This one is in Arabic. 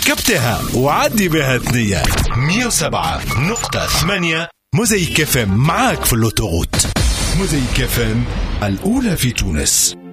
ركبتها وعدي بها ثنية. 107.8 موزايك FM معاك في اللوتوغوت. موزايك FM الأولى في تونس.